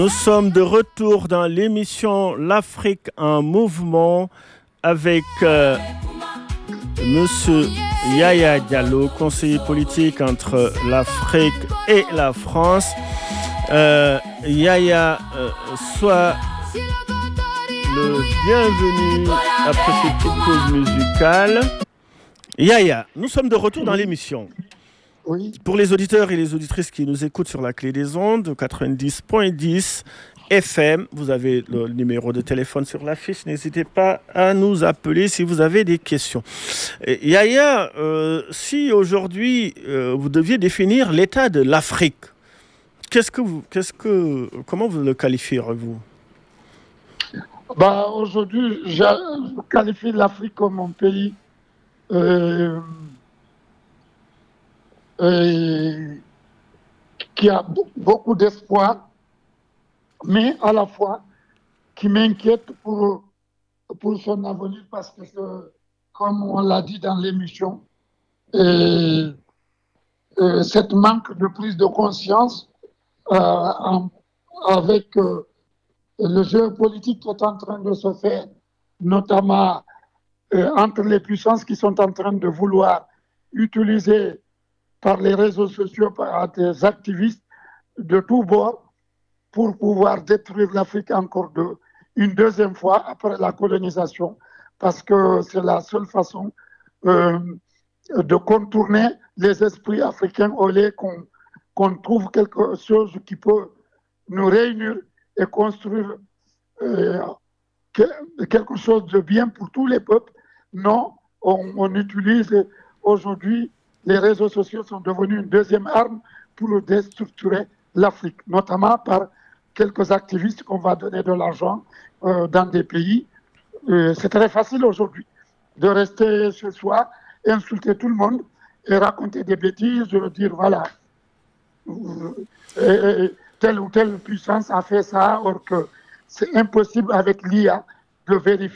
Nous sommes de retour dans l'émission L'Afrique en mouvement avec Monsieur Yaya Diallo, conseiller politique entre l'Afrique et la France. Yaya, sois le bienvenu après cette petite pause musicale. Yaya, nous sommes de retour dans l'émission. Oui. Pour les auditeurs et les auditrices qui nous écoutent sur la clé des ondes, 90.10 FM, vous avez le numéro de téléphone sur l'affiche. N'hésitez pas à nous appeler si vous avez des questions. Yaya, si aujourd'hui vous deviez définir l'état de l'Afrique, comment vous le qualifieriez-vous? Aujourd'hui, je qualifie l'Afrique comme un pays qui a beaucoup d'espoir, mais à la fois qui m'inquiète pour son avenir parce que, comme on l'a dit dans l'émission, cette manque de prise de conscience avec le jeu politique qui est en train de se faire, notamment entre les puissances qui sont en train de vouloir utiliser par les réseaux sociaux, par des activistes de tous bords, pour pouvoir détruire l'Afrique encore une deuxième fois après la colonisation, parce que c'est la seule façon de contourner les esprits africains au lieu qu'on trouve quelque chose qui peut nous réunir et construire quelque chose de bien pour tous les peuples. Non, on utilise aujourd'hui, les réseaux sociaux sont devenus une deuxième arme pour déstructurer l'Afrique, notamment par quelques activistes qu'on va donner de l'argent dans des pays. C'est très facile aujourd'hui de rester chez soi, insulter tout le monde et raconter des bêtises, dire voilà, telle ou telle puissance a fait ça, or que c'est impossible avec l'IA de vérifier